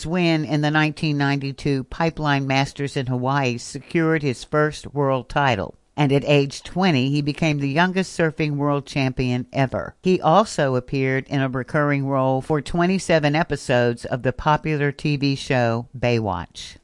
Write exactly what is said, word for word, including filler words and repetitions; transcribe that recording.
His win in the nineteen ninety-two Pipeline Masters in Hawaii secured his first world title, and at age twenty he became the youngest surfing world champion ever. He also appeared in a recurring role for twenty-seven episodes of the popular T V show Baywatch.